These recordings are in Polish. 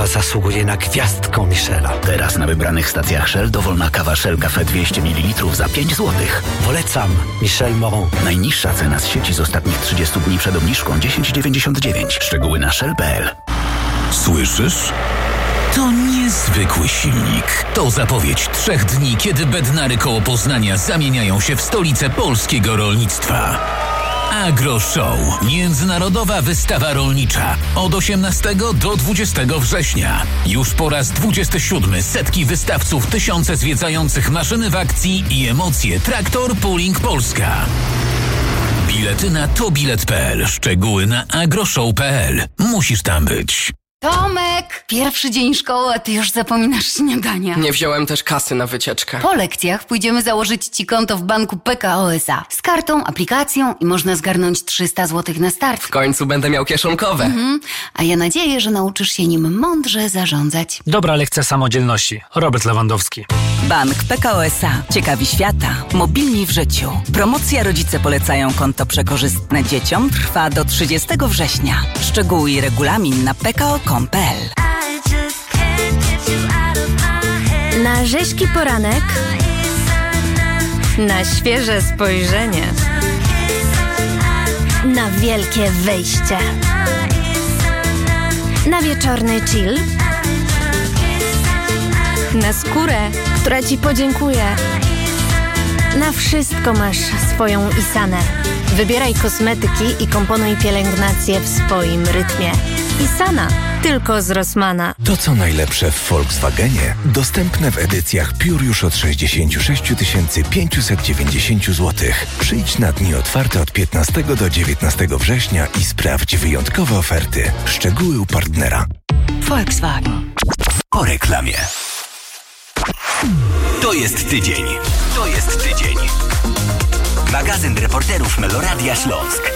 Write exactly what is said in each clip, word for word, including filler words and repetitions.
zasługuje na gwiazdkę Michela. Teraz na wybranych stacjach Shell dowolna kawa Shell Cafe dwieście mililitrów za pięć złotych. Polecam. Michel Moron. Najniższa cena z sieci z ostatnich trzydziestu dni przed obniżką dziesięć dziewięćdziesiąt dziewięć. Szczegóły na shell kropka p l. Słyszysz? To niezwykły silnik. To zapowiedź trzech dni, kiedy Bednary koło Poznania zamieniają się w stolicę polskiego rolnictwa. AgroShow. Międzynarodowa wystawa rolnicza. Od osiemnastego do dwudziestego września. Już po raz dwudziesty siódmy setki wystawców, tysiące zwiedzających maszyny w akcji i emocje. Traktor Pooling Polska. Bilety na tobilet kropka p l. Szczegóły na agroshow kropka p l. Musisz tam być. Tomek! Pierwszy dzień szkoły, a ty już zapominasz śniadania. Nie wziąłem też kasy na wycieczkę. Po lekcjach pójdziemy założyć ci konto w banku P K O S A. Z kartą, aplikacją i można zgarnąć trzysta złotych na start. W końcu będę miał kieszonkowe. Mhm. A ja nadzieję, że nauczysz się nim mądrze zarządzać. Dobra lekcja samodzielności. Robert Lewandowski. Bank P K O S A. Ciekawi świata. Mobilni w życiu. Promocja Rodzice polecają konto przekorzystne dzieciom trwa do trzydziestego września. Szczegóły i regulamin na p k o kropka com kropka p l. Na rzeźki poranek, na świeże spojrzenie, na wielkie wyjście, na wieczorny chill, na skórę, która ci podziękuje. Na wszystko masz swoją Isanę. Wybieraj kosmetyki i komponuj pielęgnację w swoim rytmie. Isana, tylko z Rossmana. To co najlepsze w Volkswagenie, dostępne w edycjach Pure już od sześćdziesiąt sześć tysięcy pięćset dziewięćdziesiąt złotych. Przyjdź na dni otwarte od piętnastego do dziewiętnastego września i sprawdź wyjątkowe oferty. Szczegóły u partnera. Volkswagen. Po reklamie. To jest tydzień. To jest tydzień. Magazyn reporterów Meloradia Śląsk.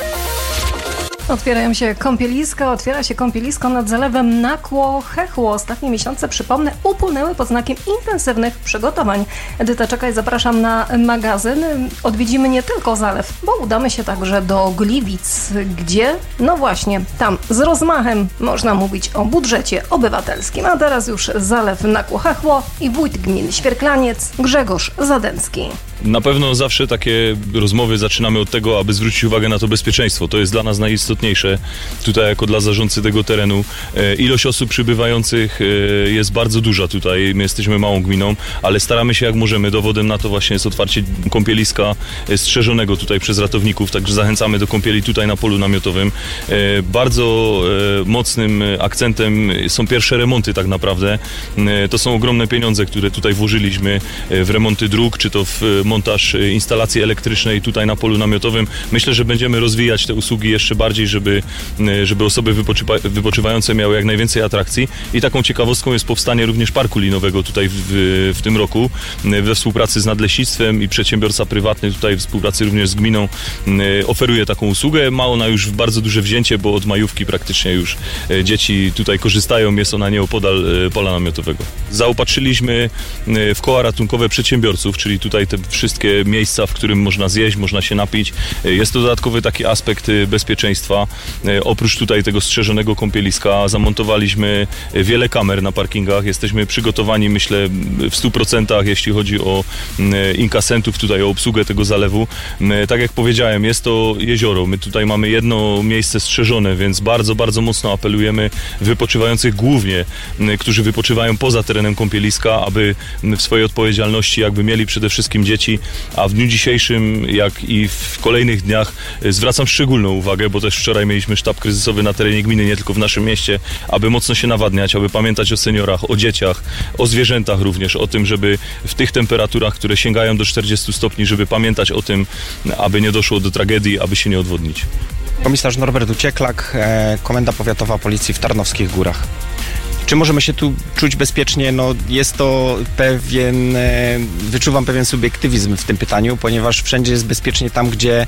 Otwierają się kąpieliska, otwiera się kąpielisko nad zalewem Nakło-Chechło. Ostatnie miesiące, przypomnę, upłynęły pod znakiem intensywnych przygotowań. Edyta Czekaj, zapraszam na magazyn. Odwiedzimy nie tylko zalew, bo udamy się także do Gliwic, gdzie, no właśnie, tam z rozmachem można mówić o budżecie obywatelskim. A teraz już zalew Nakło-Chechło i wójt gminy Świerklaniec Grzegorz Zademski. Na pewno zawsze takie rozmowy zaczynamy od tego, aby zwrócić uwagę na to bezpieczeństwo. To jest dla nas najistotniejsze tutaj jako dla zarządcy tego terenu. E, ilość osób przybywających e, jest bardzo duża tutaj. My jesteśmy małą gminą, ale staramy się jak możemy. Dowodem na to właśnie jest otwarcie kąpieliska strzeżonego tutaj przez ratowników, także zachęcamy do kąpieli tutaj na polu namiotowym. E, bardzo e, mocnym akcentem są pierwsze remonty tak naprawdę. E, to są ogromne pieniądze, które tutaj włożyliśmy w remonty dróg, czy to w montaż instalacji elektrycznej tutaj na polu namiotowym. Myślę, że będziemy rozwijać te usługi jeszcze bardziej, żeby, żeby osoby wypoczywa, wypoczywające miały jak najwięcej atrakcji. I taką ciekawostką jest powstanie również parku linowego tutaj w, w tym roku we współpracy z Nadleśnictwem i przedsiębiorca prywatny tutaj w współpracy również z gminą oferuje taką usługę. Ma ona już bardzo duże wzięcie, bo od majówki praktycznie już dzieci tutaj korzystają. Jest ona nieopodal pola namiotowego. Zaopatrzyliśmy w koła ratunkowe przedsiębiorców, czyli tutaj te wszystkie miejsca, w którym można zjeść, można się napić. Jest to dodatkowy taki aspekt bezpieczeństwa. Oprócz tutaj tego strzeżonego kąpieliska zamontowaliśmy wiele kamer na parkingach. Jesteśmy przygotowani, myślę, w stu procentach, jeśli chodzi o inkasentów, tutaj o obsługę tego zalewu. Tak jak powiedziałem, jest to jezioro. My tutaj mamy jedno miejsce strzeżone, więc bardzo, bardzo mocno apelujemy wypoczywających głównie, którzy wypoczywają poza terenem kąpieliska, aby w swojej odpowiedzialności jakby mieli przede wszystkim dzieci, a w dniu dzisiejszym, jak i w kolejnych dniach zwracam szczególną uwagę, bo też wczoraj mieliśmy sztab kryzysowy na terenie gminy, nie tylko w naszym mieście, aby mocno się nawadniać, aby pamiętać o seniorach, o dzieciach, o zwierzętach również, o tym, żeby w tych temperaturach, które sięgają do czterdziestu stopni, żeby pamiętać o tym, aby nie doszło do tragedii, aby się nie odwodnić. Komisarz Norbert Ucieklak, Komenda Powiatowa Policji w Tarnowskich Górach. Czy możemy się tu czuć bezpiecznie? No jest to pewien, wyczuwam pewien subiektywizm w tym pytaniu, ponieważ wszędzie jest bezpiecznie tam, gdzie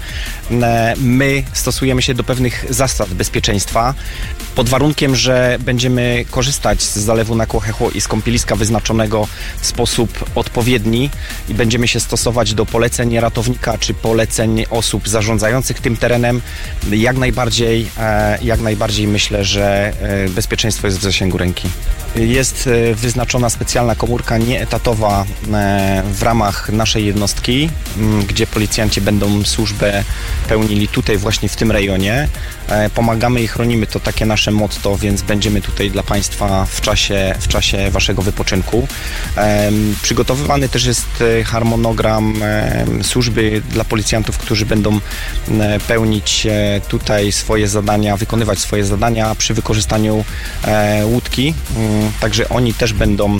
my stosujemy się do pewnych zasad bezpieczeństwa, pod warunkiem, że będziemy korzystać z zalewu Nakło-Chechło i z kąpieliska wyznaczonego w sposób odpowiedni i będziemy się stosować do poleceń ratownika czy poleceń osób zarządzających tym terenem. Jak najbardziej, jak najbardziej myślę, że bezpieczeństwo jest w zasięgu ręki. Jest wyznaczona specjalna komórka nieetatowa w ramach naszej jednostki, gdzie policjanci będą służbę pełnili tutaj właśnie w tym rejonie. Pomagamy i chronimy, to takie nasze motto, więc będziemy tutaj dla Państwa w czasie, w czasie Waszego wypoczynku. Przygotowywany też jest harmonogram służby dla policjantów, którzy będą pełnić tutaj swoje zadania, wykonywać swoje zadania przy wykorzystaniu łódki. Także oni też będą,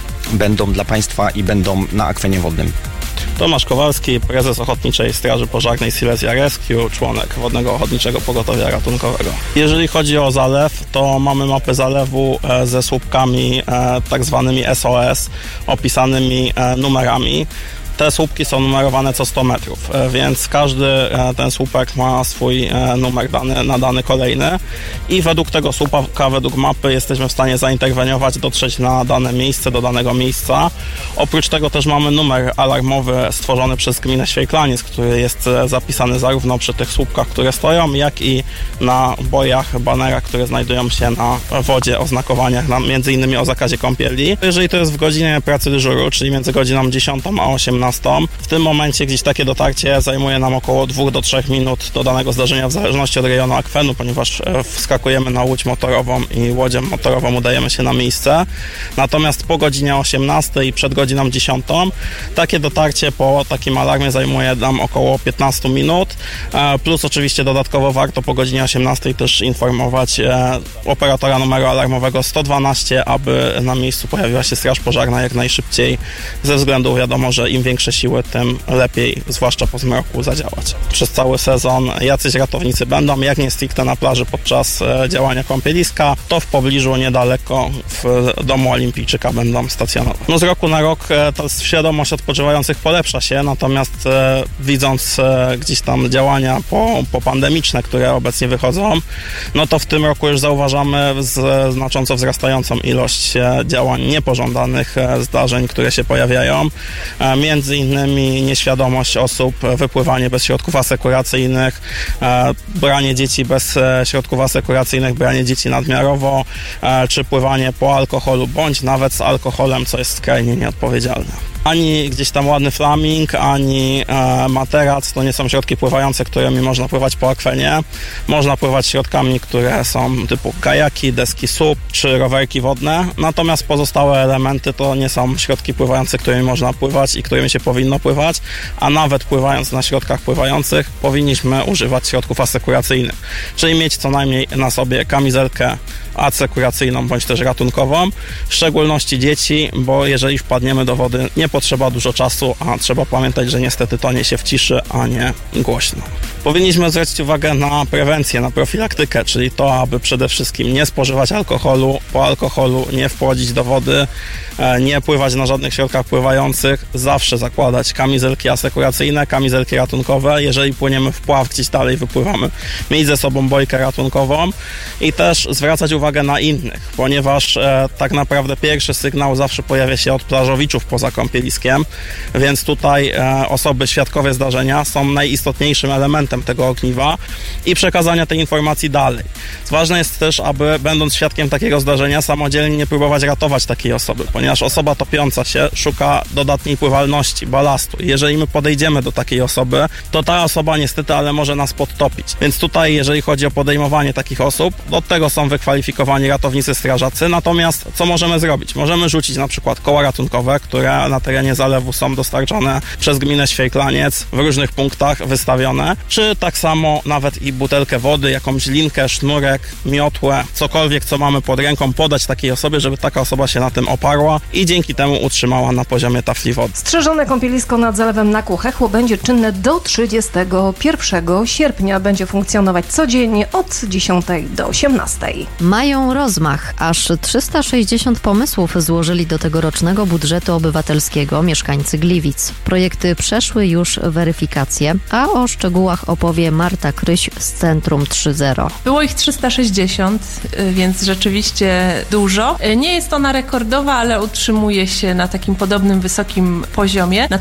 będą dla Państwa i będą na akwenie wodnym. Tomasz Kowalski, prezes Ochotniczej Straży Pożarnej Silesia Rescue, członek Wodnego Ochotniczego Pogotowia Ratunkowego. Jeżeli chodzi o zalew, to mamy mapę zalewu ze słupkami tak zwanymi S O S, opisanymi numerami. Te słupki są numerowane co sto metrów, więc każdy ten słupek ma swój numer dany, nadany kolejny i według tego słupka, według mapy jesteśmy w stanie zainterweniować, dotrzeć na dane miejsce, do danego miejsca. Oprócz tego też mamy numer alarmowy stworzony przez gminę Świejklaniec, który jest zapisany zarówno przy tych słupkach, które stoją, jak i na bojach, banerach, które znajdują się na wodzie, oznakowaniach, na, między innymi o zakazie kąpieli. Jeżeli to jest w godzinie pracy dyżuru, czyli między godziną dziesiątą a osiemnastą, w tym momencie gdzieś takie dotarcie zajmuje nam około dwóch do trzech minut do danego zdarzenia w zależności od rejonu akwenu, ponieważ wskakujemy na łódź motorową i łodzią motorową udajemy się na miejsce. Natomiast po godzinie osiemnastej i przed godziną dziesiątą takie dotarcie po takim alarmie zajmuje nam około piętnaście minut, plus oczywiście dodatkowo warto po godzinie osiemnastej też informować operatora numeru alarmowego sto dwanaście, aby na miejscu pojawiła się straż pożarna jak najszybciej, ze względu wiadomo, że im większe siły, tym lepiej, zwłaszcza po zmroku, zadziałać. Przez cały sezon jacyś ratownicy będą, jak nie stricte na plaży podczas działania kąpieliska, to w pobliżu, niedaleko w domu olimpijczyka będą stacjonować. No z roku na rok ta świadomość odpoczywających polepsza się, natomiast e, widząc e, gdzieś tam działania po, popandemiczne, które obecnie wychodzą, no to w tym roku już zauważamy z, znacząco wzrastającą ilość e, działań niepożądanych, e, zdarzeń, które się pojawiają. E, między innymi nieświadomość osób, wypływanie bez środków asekuracyjnych, e, branie dzieci bez e, środków asekuracyjnych, branie dzieci nadmiarowo, e, czy pływanie po alkoholu, bądź nawet z alkoholem, co jest skrajnie nieodpowiedzialne. Ani gdzieś tam ładny flaming, ani e, materac to nie są środki pływające, którymi można pływać po akwenie. Można pływać środkami, które są typu kajaki, deski S U P czy rowerki wodne. Natomiast pozostałe elementy to nie są środki pływające, którymi można pływać i którymi się powinno pływać. A nawet pływając na środkach pływających powinniśmy używać środków asekuracyjnych. Czyli mieć co najmniej na sobie kamizelkę asekuracyjną bądź też ratunkową, w szczególności dzieci, bo jeżeli wpadniemy do wody, nie potrzeba dużo czasu, a trzeba pamiętać, że niestety tonie się w ciszy, a nie głośno. Powinniśmy zwrócić uwagę na prewencję, na profilaktykę, czyli to, aby przede wszystkim nie spożywać alkoholu, po alkoholu nie wchodzić do wody, nie pływać na żadnych środkach pływających, zawsze zakładać kamizelki asekuracyjne, kamizelki ratunkowe, jeżeli płyniemy w pław, gdzieś dalej wypływamy, mieć ze sobą bojkę ratunkową i też zwracać uwagę na innych, ponieważ e, tak naprawdę pierwszy sygnał zawsze pojawia się od plażowiczów poza kąpieliskiem, więc tutaj e, osoby świadkowie zdarzenia są najistotniejszym elementem tego ogniwa i przekazania tej informacji dalej. Ważne jest też, aby będąc świadkiem takiego zdarzenia samodzielnie nie próbować ratować takiej osoby, ponieważ osoba topiąca się szuka dodatniej pływalności, balastu. Jeżeli my podejdziemy do takiej osoby, to ta osoba niestety, ale może nas podtopić. Więc tutaj, jeżeli chodzi o podejmowanie takich osób, do tego są wykwalifikowani ratownicy strażacy. Natomiast co możemy zrobić? Możemy rzucić na przykład koła ratunkowe, które na terenie zalewu są dostarczone przez gminę Świejklaniec, w różnych punktach wystawione, czy tak samo nawet i butelkę wody, jakąś linkę, sznurek, miotłę, cokolwiek, co mamy pod ręką, podać takiej osobie, żeby taka osoba się na tym oparła i dzięki temu utrzymała na poziomie tafli wody. Strzeżone kąpielisko nad zalewem Nakło-Hechło będzie czynne do trzydziestego pierwszego sierpnia. Będzie funkcjonować codziennie od dziesiątej do osiemnastej. Mają rozmach. Aż trzysta sześćdziesiąt pomysłów złożyli do tegorocznego budżetu obywatelskiego mieszkańcy Gliwic. Projekty przeszły już weryfikację, a o szczegółach opowie Marta Kryś z Centrum trzy zero. Było ich trzysta sześćdziesiąt, więc rzeczywiście dużo. Nie jest ona rekordowa, ale utrzymuje się na takim podobnym wysokim poziomie.